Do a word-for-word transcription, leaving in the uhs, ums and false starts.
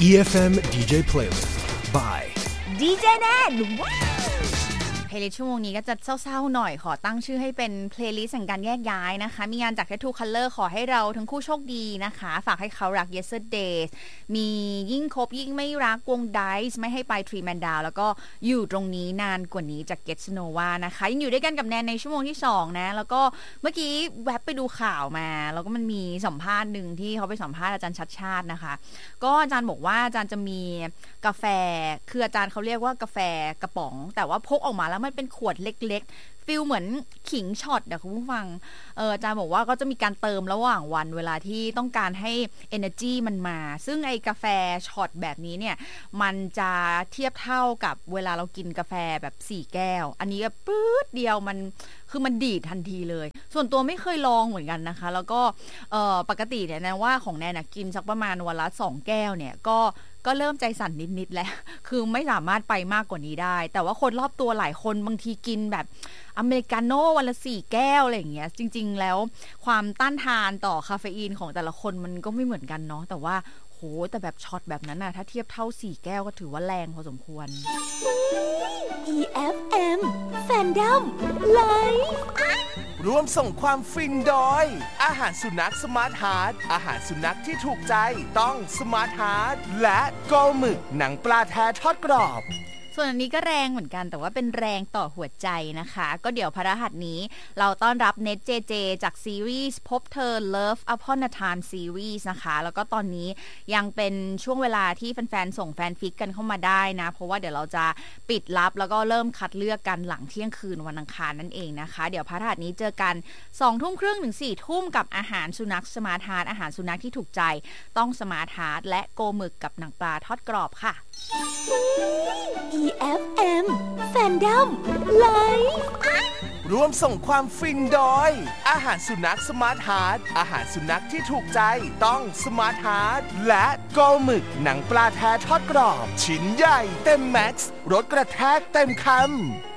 อี เอฟ เอ็ม ดี เจ Playlist by ดี เจ แนนว้าวเพลย์ลิสต์ชั่วโมงนี้ก็จะเศร้าๆหน่อยขอตั้งชื่อให้เป็นเพลย์ลิสต์แห่งการแยกย้ายนะคะมีงานจาก Tattoo Color ขอให้เราทั้งคู่โชคดีนะคะฝากให้เขารัก Yesterday มียิ่งคบยิ่งไม่รักวง Dice ไม่ให้ไป Three Man Down แล้วก็อยู่ตรงนี้นานกว่านี้จาก Get Nova นะคะยังอยู่ด้วยกันกับแนนในชั่วโมงที่สองนะแล้วก็เมื่อกี้แวบไปดูข่าวมาแล้วก็มันมีสัมภาษณ์นึงที่เขาไปสัมภาษณ์อาจารย์ชัดชาตินะคะก็อาจารย์บอกว่าอาจารย์จะมีกาแฟคืออาจารย์เขาเรียกว่ากาแฟกระป๋องแต่ว่าพกออกมาแล้วมันเป็นขวดเล็กๆฟิลเหมือนขิงช็อตเดี๋ยวคุณผู้ฟังเอออาจารย์บอกว่าก็จะมีการเติมระหว่างวันเวลาที่ต้องการให้ energy มันมาซึ่งไอ้กาแฟช็อตแบบนี้เนี่ยมันจะเทียบเท่ากับเวลาเรากินกาแฟแบบสี่แก้วอันนี้ก็ปื๊ดเดียวมันคือมันดีดทันทีเลยส่วนตัวไม่เคยลองเหมือนกันนะคะแล้วก็เอ่อปกติเนี่ยนะว่าของแนนนะกินสักประมาณวันละสองแก้วเนี่ยก็ก็เริ่มใจสั่นนิดๆแล้วคือไม่สามารถไปมากกว่านี้ได้แต่ว่าคนรอบตัวหลายคนบางทีกินแบบอเมริกาโน่วันละสี่แก้วอะไรอย่างเงี้ยจริงๆแล้วความต้านทานต่อคาเฟอีนของแต่ละคนมันก็ไม่เหมือนกันเนาะแต่ว่าโหแต่แบบช็อตแบบนั้นน่ะถ้าเทียบเท่าสี่แก้วก็ถือว่าแรงพอสมควรอี เอฟ เอ็ม Fandom Live ร่วมส่งความฟินโดยอาหารสุนัขสมาร์ทฮาร์ทอาหารสุนัขที่ถูกใจต้องสมาร์ทฮาร์ทและโกหมึกหนังปลาแท้ทอดกรอบส่วนอันนี้ก็แรงเหมือนกันแต่ว่าเป็นแรงต่อหัวใจนะคะก็เดี๋ยวพฤหัสนี้เราต้อนรับเนทเจเจจากซีรีส์พบเธอ Love Upon a Time Series นะคะแล้วก็ตอนนี้ยังเป็นช่วงเวลาที่แฟนๆส่งแฟนฟิกกันเข้ามาได้นะเพราะว่าเดี๋ยวเราจะปิดรับแล้วก็เริ่มคัดเลือกกันหลังเที่ยงคืนวันอังคารนั่นเองนะคะเดี๋ยวพฤหัสนี้เจอกันสองทุ่มครึ่งถึงสี่ทุ่มกับอาหารสุนัขสมาร์ทฮาร์ทอาหารสุนัขที่ถูกใจต้องสมาร์ทฮาร์ทและโกหมึกกับหนังปลาทอดกรอบค่ะอี เอฟ เอ็ม Fandom Live ร่วมส่งความฟินโดยอาหารสุนัขสมาร์ทฮาร์ทอาหารสุนัขที่ถูกใจต้องสมาร์ทฮาร์ทและโกหมึกหนังปลาแท้ทอดกรอบชิ้นใหญ่เต็มแม็กซ์รสกระแทกเต็มคำ